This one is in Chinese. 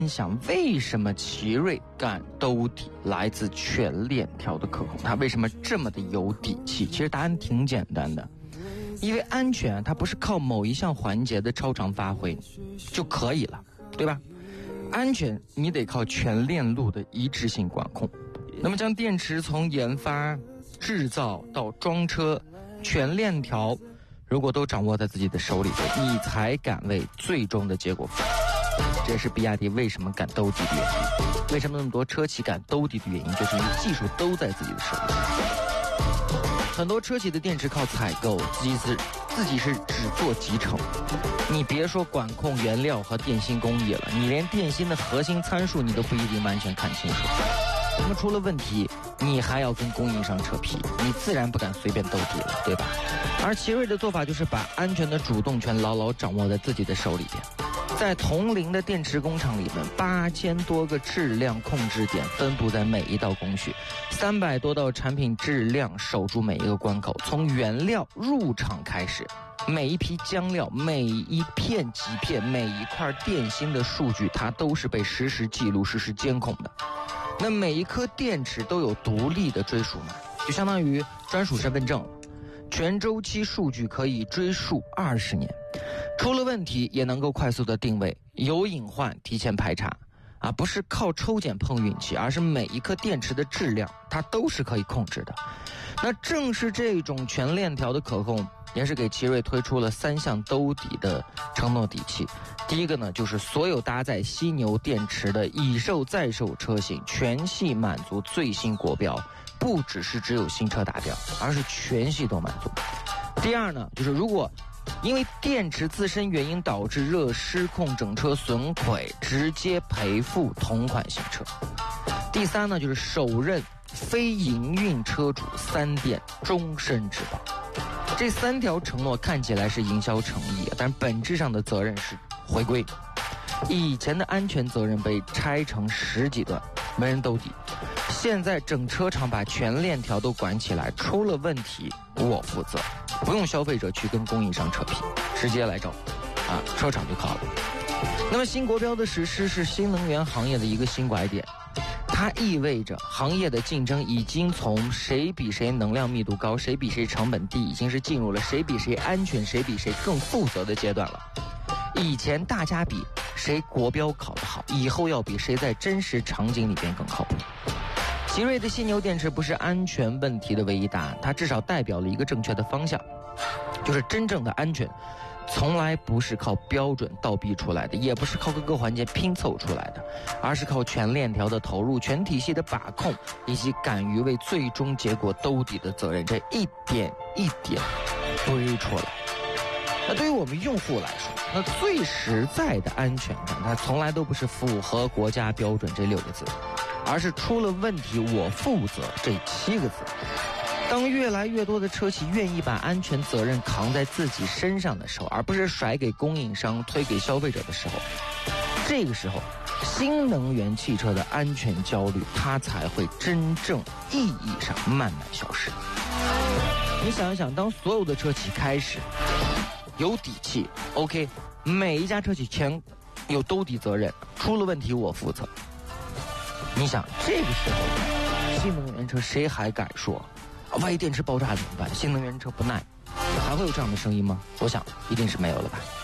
享为什么奇瑞敢兜底，来自全链条的可控，它为什么这么的有底气？其实答案挺简单的，因为安全它不是靠某一项环节的超常发挥就可以了，对吧？安全你得靠全链路的一致性管控。那么将电池从研发、制造到装车，全链条如果都掌握在自己的手里边，你才敢为最终的结果负责。这也是比亚迪为什么敢兜底的原因。为什么那么多车企敢兜底的原因，就是因为技术都在自己的手里。很多车企的电池靠采购，自己是只做集成。你别说管控原料和电芯工艺了，你连电芯的核心参数你都不一定完全看清楚。那么出了问题，你还要跟供应商扯皮，你自然不敢随便兜底了，对吧？而奇瑞的做法就是把安全的主动权牢牢掌握在自己的手里边。在同龄的电池工厂里面，8000多个质量控制点分布在每一道工序，300多道产品质量守住每一个关口，从原料入厂开始，每一批浆料、每一片极片、每一块电芯的数据，它都是被实时记录、实时监控的。那每一颗电池都有独立的追溯码，就相当于专属身份证，全周期数据可以追溯20年。出了问题也能够快速的定位，有隐患提前排查啊，不是靠抽检碰运气，而是每一颗电池的质量它都是可以控制的。那正是这种全链条的可控，也是给奇瑞推出了3项兜底的承诺底气。第一个呢，就是所有搭载犀牛电池的已售在售车型全系满足最新国标，不只是只有新车达标，而是全系都满足。第二呢，就是如果因为电池自身原因导致热失控整车损毁，直接赔付同款新车。第三呢，就是首任非营运车主3电终身质保。这3条承诺看起来是营销诚意，但本质上的责任是回归。以前的安全责任被拆成10几段，没人兜底。现在整车厂把全链条都管起来，出了问题我负责，不用消费者去跟供应商扯皮，直接来找车厂就靠了。那么新国标的实施是新能源行业的一个新拐点，它意味着行业的竞争已经从谁比谁能量密度高，谁比谁成本低，已经是进入了谁比谁安全，谁比谁更负责的阶段了。以前大家比谁国标考得好，以后要比谁在真实场景里边更靠谱。奇瑞的犀牛电池不是安全问题的唯一答案，它至少代表了一个正确的方向，就是真正的安全从来不是靠标准倒逼出来的，也不是靠各个环节拼凑出来的，而是靠全链条的投入、全体系的把控，以及敢于为最终结果兜底的责任，这一点一点堆出来。那对于我们用户来说，那最实在的安全感，它从来都不是符合国家标准这6个字，而是出了问题我负责这7个字。当越来越多的车企愿意把安全责任扛在自己身上的时候，而不是甩给供应商、推给消费者的时候，这个时候新能源汽车的安全焦虑它才会真正意义上慢慢消失。你想一想，当所有的车企开始有底气 ，OK， 每一家车企全有兜底责任，出了问题我负责。你想这个时候新能源车谁还敢说万一电池爆炸怎么办？新能源车不耐，还会有这样的声音吗？我想一定是没有了吧。